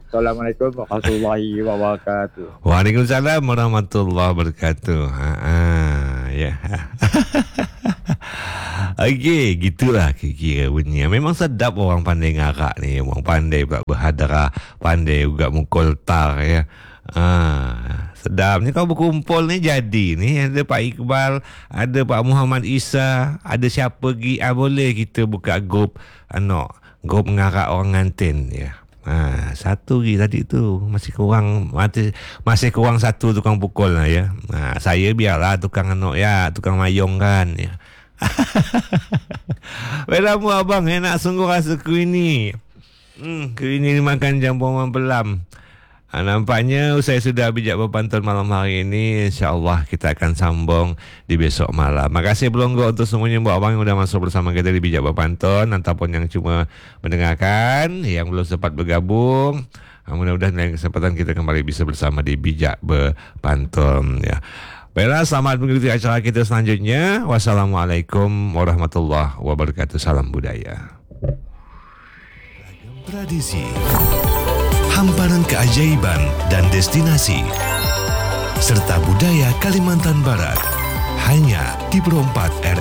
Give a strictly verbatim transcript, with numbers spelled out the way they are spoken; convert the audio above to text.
Assalamualaikum warahmatullahi wabarakatuh. Waalaikumsalam warahmatullahi wabarakatuh. Ha, ha ya. Okey, gitulah kira-kira bunyi. Memang sedap orang pandai ngarak ni. Orang pandai pula berhadara, pandai juga mukul tar ya. Ah, sedap ni kau berkumpul ni jadi ni. Ada Pak Iqbal, ada Pak Muhammad Isa, ada siapa lagi? Ah, boleh kita buka grup ano, grup ngarak orang ngantin ya. Ha, satu lagi tadi tu masih kurang, masih, masih kurang satu tukang pukul lah ya. Ha, saya biarlah tukang ano ya, tukang mayong kan ya. Belamu abang enak sungguh rasa kue ni. Hmm, kue ni makan jambuan belam. Ha, nampaknya saya sudah bijak berpantun malam hari ini. InsyaAllah kita akan sambung di besok malam. Makasih Belonggo untuk semuanya buat abang yang sudah masuk bersama kita di bijak berpantun, ataupun yang cuma mendengarkan, yang belum sempat bergabung. Ha, mudah-mudahan dalam kesempatan kita kembali bisa bersama di bijak berpantun ya. Baiklah, selamat mengikuti acara kita selanjutnya. Wassalamualaikum warahmatullahi wabarakatuh. Salam budaya. Tradisi, hamparan keajaiban dan destinasi serta budaya Kalimantan Barat hanya di Perompak R